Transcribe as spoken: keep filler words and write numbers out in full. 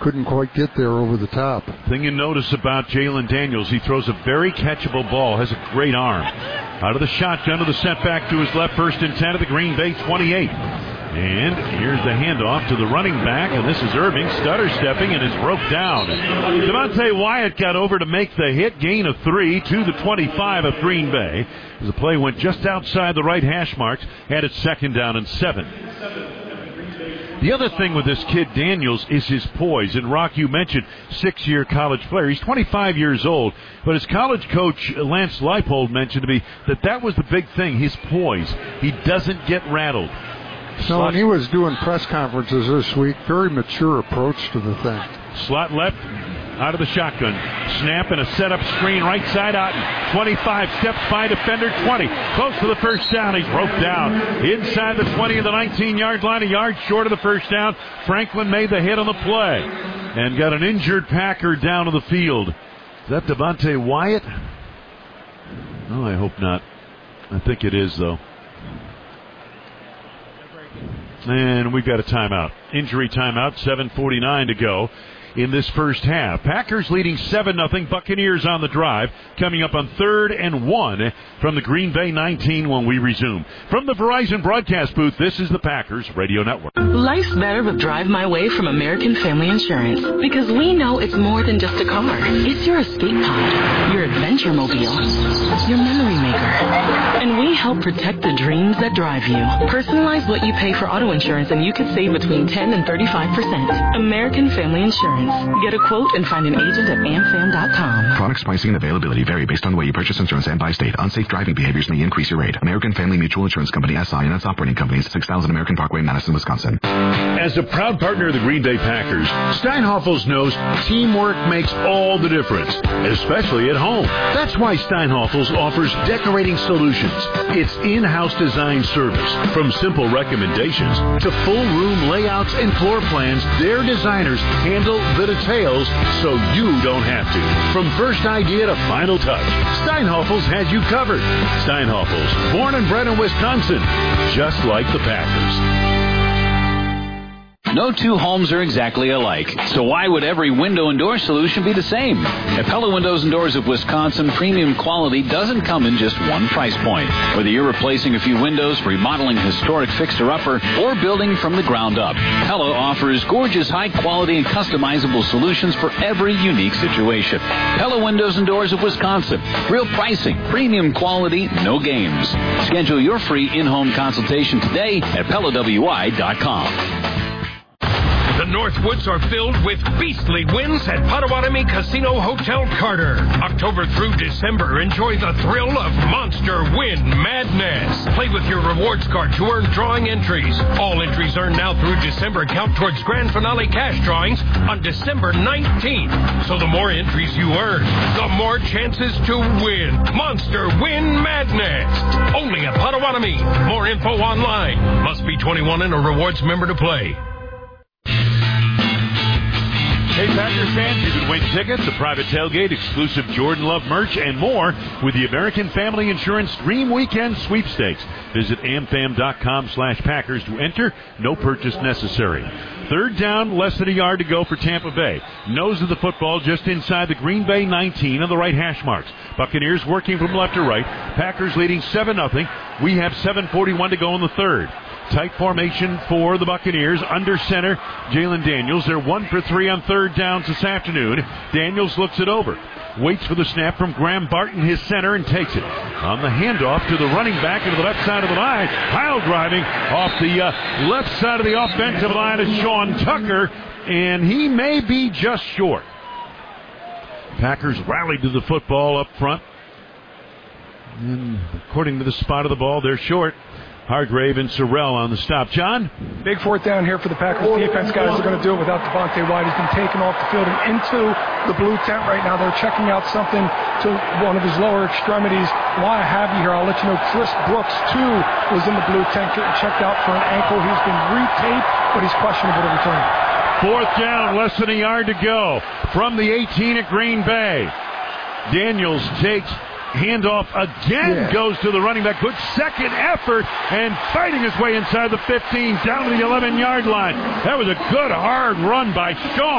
couldn't quite get there over the top. Thing you notice about Jalen Daniels, he throws a very catchable ball, has a great arm. Out of the shotgun to the setback to his left, first and ten at the Green Bay twenty-eight. And here's the handoff to the running back, and this is Irving stutter stepping and is broke down. Devontae Wyatt got over to make the hit, gain of three to the twenty-five of Green Bay. As the play went just outside the right hash marks, had it second down and seven. The other thing with this kid Daniels is his poise. And Rock, you mentioned six-year college player. He's twenty-five years old, but his college coach Lance Leipold mentioned to me that that was the big thing, his poise. He doesn't get rattled. No, when he was doing press conferences this week, very mature approach to the thing. Slot left, out of the shotgun. Snap and a setup screen right side out. twenty-five steps by defender, twenty. Close to the first down. He's broke down. Inside the twenty of the nineteen-yard line, a yard short of the first down. Franklin made the hit on the play and got an injured Packer down to the field. Is that Devontae Wyatt? No, I hope not. I think it is, though. And we've got a timeout. Injury timeout, seven forty-nine to go in this first half. Packers leading seven nothing. Buccaneers on the drive. Coming up on third and one from the Green Bay nineteen when we resume. From the Verizon broadcast booth, this is the Packers Radio Network. Life's better with Drive My Way from American Family Insurance. Because we know it's more than just a car. It's your escape pod, your adventure mobile, your memory maker. And we help protect the dreams that drive you. Personalize what you pay for auto insurance and you could save between ten and thirty-five percent. American Family Insurance. Get a quote and find an agent at am fam dot com. Products, pricing, and availability vary based on the way you purchase insurance and by state. Unsafe driving behaviors may increase your rate. American Family Mutual Insurance Company, S I and its operating companies, six thousand American Parkway, Madison, Wisconsin. As a proud partner of the Green Bay Packers, Steinhoffels knows teamwork makes all the difference, especially at home. That's why Steinhoffels offers decorating solutions. It's in-house design service. From simple recommendations to full room layouts and floor plans, their designers handle the details so you don't have to. From first idea to final touch, Steinhoffels has you covered. Steinhoffels, born and bred in Wisconsin, just like the Packers. No two homes are exactly alike, so why would every window and door solution be the same? At Pella Windows and Doors of Wisconsin, premium quality doesn't come in just one price point. Whether you're replacing a few windows, remodeling a historic fixer-upper, or building from the ground up, Pella offers gorgeous, high-quality, and customizable solutions for every unique situation. Pella Windows and Doors of Wisconsin. Real pricing, premium quality, no games. Schedule your free in-home consultation today at Pella W I dot com. The Northwoods are filled with beastly wins at Potawatomi Casino Hotel Carter. October through December, enjoy the thrill of Monster Win Madness. Play with your rewards card to earn drawing entries. All entries earned now through December count towards grand finale cash drawings on December nineteenth. So the more entries you earn, the more chances to win. Monster Win Madness. Only at Potawatomi. More info online. Must be twenty-one and a rewards member to play. Hey, Packers fans, you can win tickets, a private tailgate, exclusive Jordan Love merch, and more with the American Family Insurance Dream Weekend Sweepstakes. Visit amfam.com slash Packers to enter. No purchase necessary. Third down, less than a yard to go for Tampa Bay. Nose of the football just inside the Green Bay nineteen on the right hash marks. Buccaneers working from left to right. Packers leading seven nothing. We have seven forty-one to go in the third. Tight formation for the Buccaneers. Under center, Jalen Daniels. They're one for three on third downs this afternoon. Daniels looks it over. Waits for the snap from Graham Barton, his center, and takes it. On the handoff to the running back into the left side of the line. Pile driving off the uh, left side of the offensive line is Sean Tucker, and he may be just short. Packers rallied to the football up front. And according to the spot of the ball, they're short. Hargrave and Sorrell on the stop. John? Big fourth down here for the Packers defense. Guys are going to do it without Devontae Wyatt. He's been taken off the field and into the blue tent right now. They're checking out something to one of his lower extremities. While I have you here, I'll let you know Chris Brooks, too, was in the blue tent getting checked out for an ankle. He's been retaped, but he's questionable to return. Fourth down, less than a yard to go from the eighteen at Green Bay. Daniels takes handoff again, yeah. Goes to the running back. Good second effort and fighting his way inside the fifteen down to the eleven-yard line. That was a good hard run by Shaw.